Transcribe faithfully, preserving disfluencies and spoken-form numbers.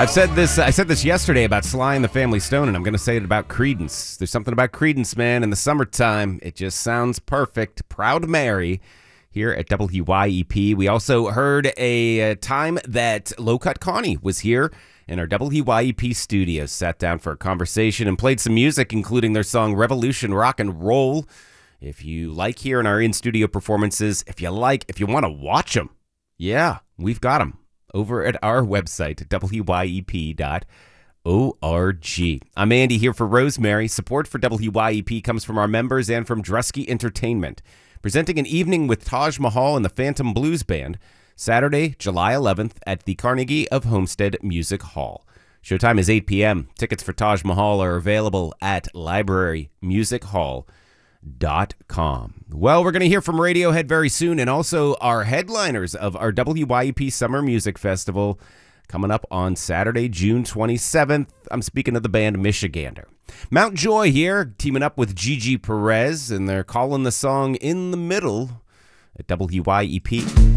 I've said this I said this yesterday about Sly and the Family Stone, and I'm going to say it about Creedence. There's something about Creedence, man. In the summertime, it just sounds perfect. Proud Mary here at W Y E P. We also heard a, a time that Low Cut Connie was here in our W Y E P studios, sat down for a conversation and played some music, including their song Revolution Rock and Roll. If you like hearing our in-studio performances, if you like, if you want to watch them, yeah, we've got them over at our website, W Y E P dot org. I'm Andy here for Rosemary. Support for W Y E P comes from our members and from Drusky Entertainment, presenting an evening with Taj Mahal and the Phantom Blues Band, Saturday, July eleventh at the Carnegie of Homestead Music Hall. Showtime is eight p.m. Tickets for Taj Mahal are available at library music hall dot com. Well, we're going to hear from Radiohead very soon, and also our headliners of our W Y E P Summer Music Festival coming up on Saturday, June twenty-seventh. I'm speaking of the band Michigander. Mount Joy here, teaming up with Gigi Perez, and they're calling the song In the Middle at W Y E P.